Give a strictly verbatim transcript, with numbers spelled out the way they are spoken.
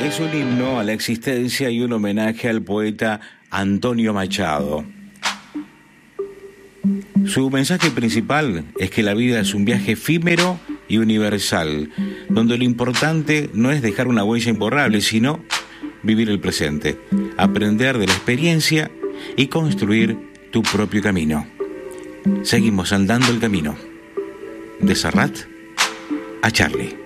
Es un himno a la existencia y un homenaje al poeta Antonio Machado. Su mensaje principal es que la vida es un viaje efímero y universal, donde lo importante no es dejar una huella imborrable, sino vivir el presente, aprender de la experiencia y construir tu propio camino. Seguimos andando el camino. De Serrat a Charlie.